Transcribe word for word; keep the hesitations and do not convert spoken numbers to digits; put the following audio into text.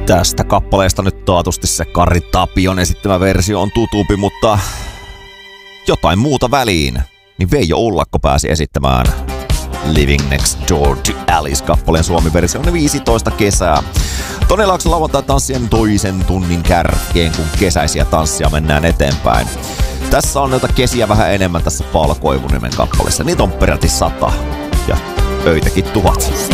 Tästä kappaleesta nyt taatusti se Kari Tapion esittämä versio on tutumpi, mutta jotain muuta väliin. Niin Veijo Ullakko pääsi esittämään Living Next Door to Alice-kappaleen suomi-version viisitoista kesää. Toni Laakson lauantai-tanssien toisen tunnin kärkeen, kun kesäisiä tanssia mennään eteenpäin. Tässä on noita kesiä vähän enemmän tässä Paula Koivunimen kappaleessa. Niitä on peräti sata ja öitäkin tuhat.